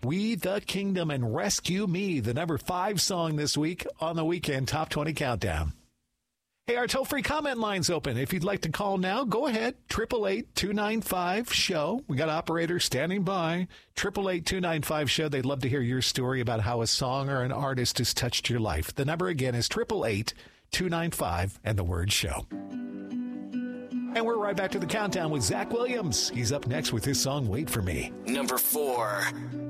We the Kingdom and Rescue Me, the number 5 song this week on the Weekend Top 20 Countdown. Hey, our toll-free comment line's open. If you'd like to call now, go ahead. 888-295-SHOW. We got operators standing by. 888-295-SHOW. They'd love to hear your story about how a song or an artist has touched your life. The number again is 888-295 and the word SHOW. And we're right back to the countdown with Zach Williams. He's up next with his song, Wait For Me. Number 4.